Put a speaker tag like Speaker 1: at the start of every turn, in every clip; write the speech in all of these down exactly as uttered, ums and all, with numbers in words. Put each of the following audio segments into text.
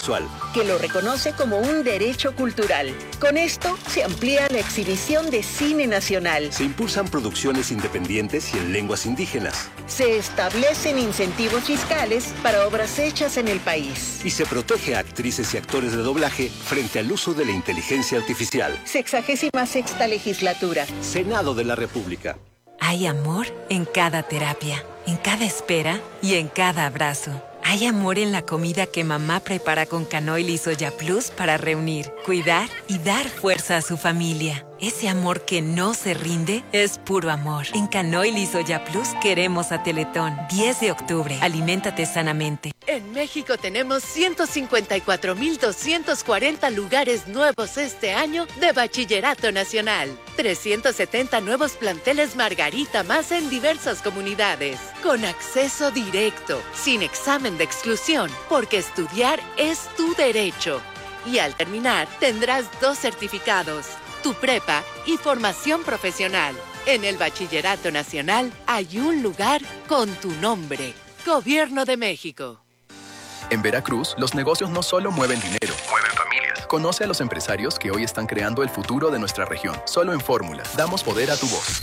Speaker 1: audiovisual,
Speaker 2: que lo reconoce como un derecho cultural. Con esto se amplía la exhibición de cine nacional.
Speaker 1: se impulsan producciones independientes y en lenguas indígenas,
Speaker 2: Se establecen incentivos fiscales para obras hechas en el país.
Speaker 1: y se protege a actrices y actores de doblaje frente al uso de la inteligencia artificial.
Speaker 2: Sexagésima sexta legislatura.
Speaker 1: Senado de la República.
Speaker 3: Hay amor en cada terapia, en cada espera y en cada abrazo. Hay amor en la comida que mamá prepara con Canoil y Soya Plus para reunir, cuidar y dar fuerza a su familia. Ese amor que no se rinde es puro amor. En Canoil y Soya Plus queremos a Teletón. diez de octubre. Aliméntate sanamente.
Speaker 4: En México tenemos ciento cincuenta y cuatro mil doscientos cuarenta lugares nuevos este año de Bachillerato Nacional. trescientos setenta nuevos planteles Margarita más en diversas comunidades. Con acceso directo, sin examen de exclusión, porque estudiar es tu derecho. Y al terminar, tendrás dos certificados, tu prepa y formación profesional. En el Bachillerato Nacional hay un lugar con tu nombre. Gobierno de México.
Speaker 5: En Veracruz, los negocios no solo mueven dinero, mueven familias. Conoce a los empresarios que hoy están creando el futuro de nuestra región. Solo en Fórmula. Damos poder a tu voz.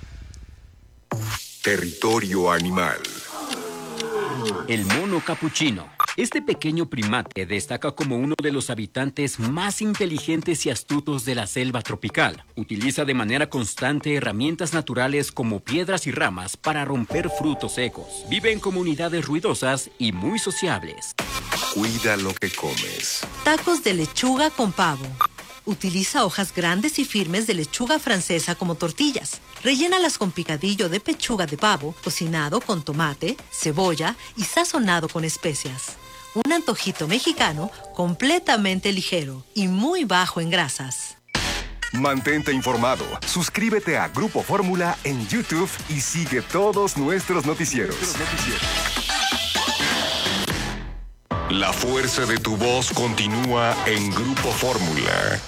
Speaker 6: Territorio animal.
Speaker 7: El mono capuchino. Este pequeño primate destaca como uno de los habitantes más inteligentes y astutos de la selva tropical. Utiliza de manera constante herramientas naturales como piedras y ramas para romper frutos secos. Vive en comunidades ruidosas y muy sociables.
Speaker 6: Cuida lo que comes.
Speaker 8: Tacos de lechuga con pavo. Utiliza hojas grandes y firmes de lechuga francesa como tortillas. Rellénalas con picadillo de pechuga de pavo, cocinado con tomate, cebolla y sazonado con especias. Un antojito mexicano completamente ligero y muy bajo en grasas.
Speaker 6: Mantente informado. Suscríbete a Grupo Fórmula en YouTube y sigue todos nuestros noticieros. La fuerza de tu voz continúa en Grupo Fórmula.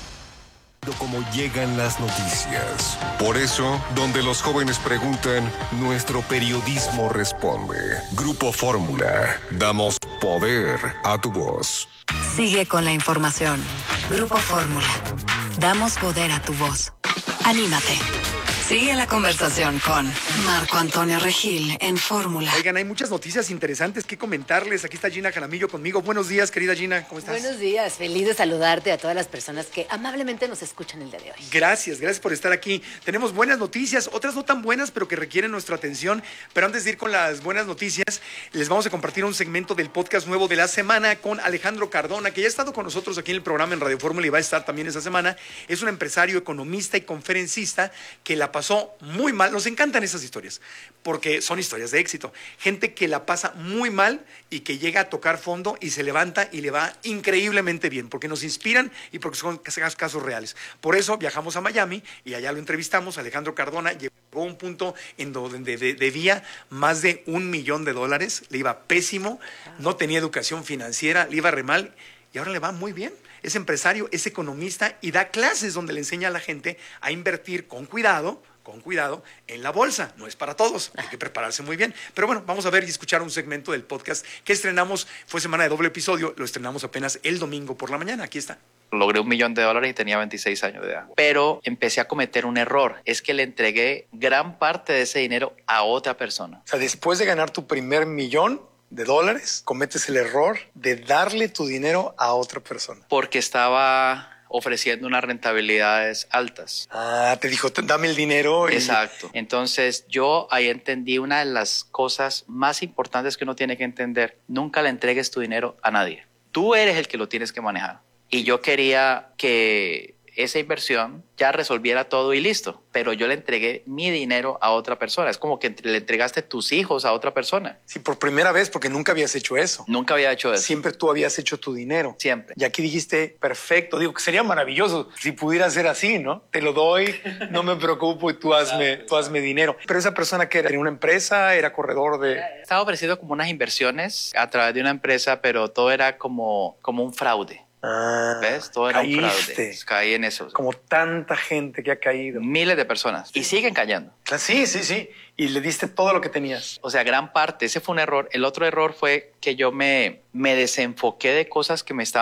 Speaker 6: Como llegan las noticias. Por eso, donde los jóvenes preguntan, nuestro periodismo responde. Grupo Fórmula. Damos poder a tu voz.
Speaker 9: Sigue con la información. Grupo Fórmula. Damos poder a tu voz. Anímate. Sigue la conversación con Marco Antonio Regil en Fórmula.
Speaker 10: Oigan, hay muchas noticias interesantes que comentarles. Aquí está Gina Jaramillo conmigo. Buenos días, querida Gina. ¿Cómo estás?
Speaker 11: Buenos días. Feliz de saludarte a todas las personas que amablemente nos escuchan el día de hoy.
Speaker 10: Gracias, gracias por estar aquí. Tenemos buenas noticias, otras no tan buenas, pero que requieren nuestra atención. Pero antes de ir con las buenas noticias, les vamos a compartir un segmento del podcast nuevo de la semana con Alejandro Cardona, que ya ha estado con nosotros aquí en el programa en Radio Fórmula y va a estar también esta semana. Es un empresario, economista y conferencista que la pasó muy mal. Nos encantan esas historias porque son historias de éxito. Gente que la pasa muy mal y que llega a tocar fondo y se levanta y le va increíblemente bien porque nos inspiran y porque son casos reales. Por eso viajamos a Miami y allá lo entrevistamos. Alejandro Cardona llegó a un punto en donde debía más de un millón de dólares, le iba pésimo, no tenía educación financiera, le iba re mal y ahora le va muy bien. Es empresario, es economista y da clases donde le enseña a la gente a invertir con cuidado, con cuidado en la bolsa. No es para todos, hay que prepararse muy bien. Pero bueno, vamos a ver y escuchar un segmento del podcast que estrenamos, fue semana de doble episodio, lo estrenamos apenas el domingo por la mañana. Aquí está.
Speaker 12: Logré un millón de dólares y tenía veintiséis años de edad. Pero empecé a cometer un error. Es que le entregué gran parte de ese dinero a otra persona.
Speaker 10: O sea, después de ganar tu primer millón de dólares, cometes el error de darle tu dinero a otra persona.
Speaker 12: Porque estaba ofreciendo unas rentabilidades altas.
Speaker 10: Ah, te dijo, dame el dinero. Y...
Speaker 12: Exacto. Entonces yo ahí entendí una de las cosas más importantes que uno tiene que entender. Nunca le entregues tu dinero a nadie. Tú eres el que lo tienes que manejar. Y yo quería que esa inversión ya resolviera todo y listo. Pero yo le entregué mi dinero a otra persona. Es como que le entregaste tus hijos a otra persona.
Speaker 10: Sí, por primera vez, porque nunca habías hecho eso.
Speaker 12: Nunca había hecho eso.
Speaker 10: Siempre tú habías hecho tu dinero.
Speaker 12: Siempre.
Speaker 10: Y aquí dijiste, perfecto. Digo, que sería maravilloso si pudiera ser así, ¿no? Te lo doy, no me preocupo y tú hazme, tú hazme dinero. Pero esa persona que era, ¿tenía una empresa? ¿Era corredor de...?
Speaker 12: Estaba ofreciendo como unas inversiones a través de una empresa, pero todo era como, como un fraude.
Speaker 10: Ah,
Speaker 12: ¿Ves? Todo era
Speaker 10: caíste.
Speaker 12: un fraude. Caí en eso.
Speaker 10: Como tanta gente que ha caído.
Speaker 12: Miles de personas. Y siguen cayendo.
Speaker 10: Sí, sí, sí. Y le diste todo lo que tenías.
Speaker 12: O sea, gran parte. Ese fue un error. El otro error fue que yo me, me desenfoqué de cosas que me estaban